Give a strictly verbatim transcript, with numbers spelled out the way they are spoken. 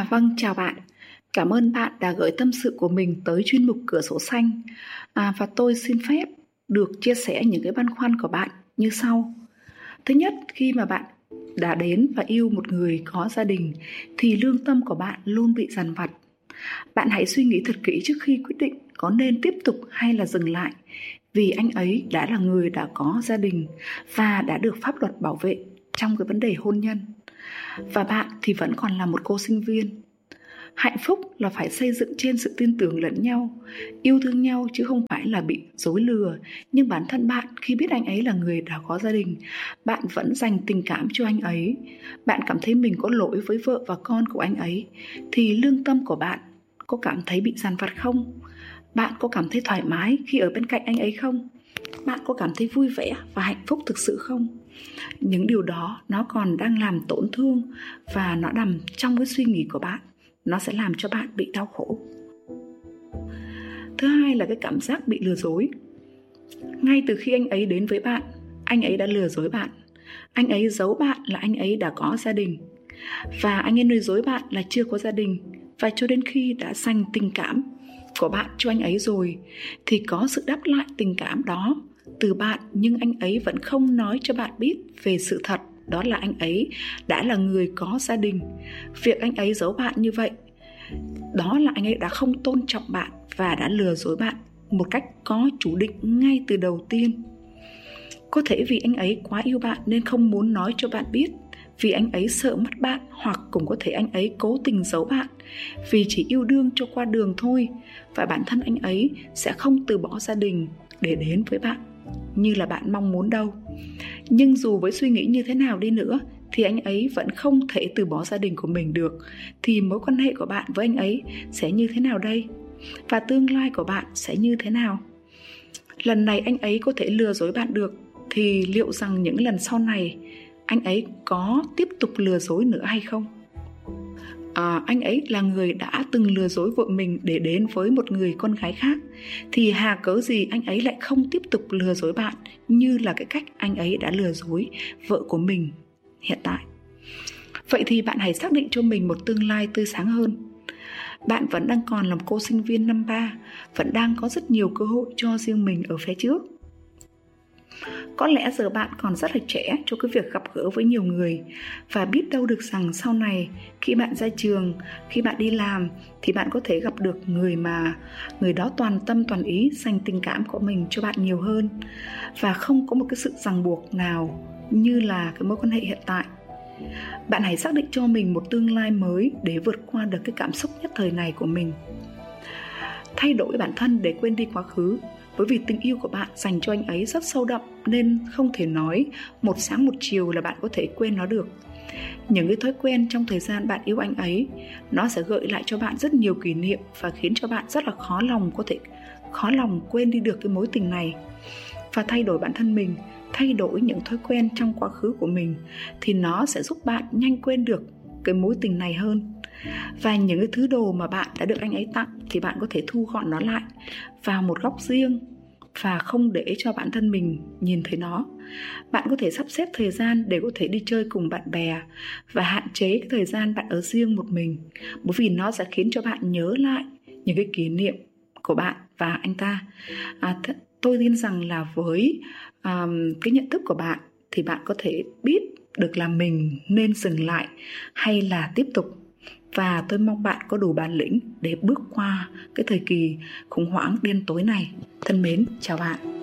vâng, chào bạn. Cảm ơn bạn đã gửi tâm sự của mình tới chuyên mục Cửa sổ xanh. À, và tôi xin phép được chia sẻ những cái băn khoăn của bạn như sau. Thứ nhất, khi mà bạn đã đến và yêu một người có gia đình thì lương tâm của bạn luôn bị dằn vặt. Bạn hãy suy nghĩ thật kỹ trước khi quyết định có nên tiếp tục hay là dừng lại, vì anh ấy đã là người đã có gia đình và đã được pháp luật bảo vệ trong cái vấn đề hôn nhân. Và bạn thì vẫn còn là một cô sinh viên. Hạnh phúc là phải xây dựng trên sự tin tưởng lẫn nhau, yêu thương nhau chứ không phải là bị dối lừa. Nhưng bản thân bạn khi biết anh ấy là người đã có gia đình, bạn vẫn dành tình cảm cho anh ấy. Bạn cảm thấy mình có lỗi với vợ và con của anh ấy, thì lương tâm của bạn có cảm thấy bị dằn vặt không? Bạn có cảm thấy thoải mái khi ở bên cạnh anh ấy không? Bạn có cảm thấy vui vẻ và hạnh phúc thực sự không? Những điều đó nó còn đang làm tổn thương và nó nằm trong cái suy nghĩ của bạn. Nó sẽ làm cho bạn bị đau khổ. Thứ hai là cái cảm giác bị lừa dối. Ngay từ khi anh ấy đến với bạn, anh ấy đã lừa dối bạn. Anh ấy giấu bạn là anh ấy đã có gia đình, và anh ấy nói dối bạn là chưa có gia đình. Và cho đến khi đã dành tình cảm của bạn cho anh ấy rồi thì có sự đáp lại tình cảm đó từ bạn, nhưng anh ấy vẫn không nói cho bạn biết về sự thật, đó là anh ấy đã là người có gia đình. Việc anh ấy giấu bạn như vậy, đó là anh ấy đã không tôn trọng bạn và đã lừa dối bạn một cách có chủ định ngay từ đầu tiên. Có thể vì anh ấy quá yêu bạn nên không muốn nói cho bạn biết, vì anh ấy sợ mất bạn, hoặc cũng có thể anh ấy cố tình giấu bạn vì chỉ yêu đương cho qua đường thôi, và bản thân anh ấy sẽ không từ bỏ gia đình để đến với bạn như là bạn mong muốn đâu. Nhưng dù với suy nghĩ như thế nào đi nữa thì anh ấy vẫn không thể từ bỏ gia đình của mình được. Thì mối quan hệ của bạn với anh ấy sẽ như thế nào đây? Và tương lai của bạn sẽ như thế nào? Lần này anh ấy có thể lừa dối bạn được, thì liệu rằng những lần sau này anh ấy có tiếp tục lừa dối nữa hay không? À, anh ấy là người đã từng lừa dối vợ mình để đến với một người con gái khác, thì hà cớ gì anh ấy lại không tiếp tục lừa dối bạn như là cái cách anh ấy đã lừa dối vợ của mình hiện tại. Vậy thì bạn hãy xác định cho mình một tương lai tươi sáng hơn. Bạn vẫn đang còn là một cô sinh viên năm ba, vẫn đang có rất nhiều cơ hội cho riêng mình ở phía trước. Có lẽ giờ bạn còn rất là trẻ cho cái việc gặp gỡ với nhiều người, và biết đâu được rằng sau này khi bạn ra trường, khi bạn đi làm thì bạn có thể gặp được người mà người đó toàn tâm toàn ý dành tình cảm của mình cho bạn nhiều hơn, và không có một cái sự ràng buộc nào như là cái mối quan hệ hiện tại. Bạn hãy xác định cho mình một tương lai mới để vượt qua được cái cảm xúc nhất thời này của mình. Thay đổi bản thân để quên đi quá khứ, bởi vì tình yêu của bạn dành cho anh ấy rất sâu đậm, nên không thể nói một sáng một chiều là bạn có thể quên nó được. Những cái thói quen trong thời gian bạn yêu anh ấy, nó sẽ gợi lại cho bạn rất nhiều kỷ niệm và khiến cho bạn rất là khó lòng có thể khó lòng quên đi được cái mối tình này. Và thay đổi bản thân mình, thay đổi những thói quen trong quá khứ của mình, thì nó sẽ giúp bạn nhanh quên được cái mối tình này hơn. Và những cái thứ đồ mà bạn đã được anh ấy tặng thì bạn có thể thu gọn nó lại vào một góc riêng và không để cho bản thân mình nhìn thấy nó. Bạn có thể sắp xếp thời gian để có thể đi chơi cùng bạn bè và hạn chế cái thời gian bạn ở riêng một mình, bởi vì nó sẽ khiến cho bạn nhớ lại những cái kỷ niệm của bạn và anh ta. à, th- Tôi tin rằng là với um, cái nhận thức của bạn thì bạn có thể biết được là mình nên dừng lại hay là tiếp tục. Và tôi mong bạn có đủ bản lĩnh để bước qua cái thời kỳ khủng hoảng đen tối này. Thân mến, chào bạn.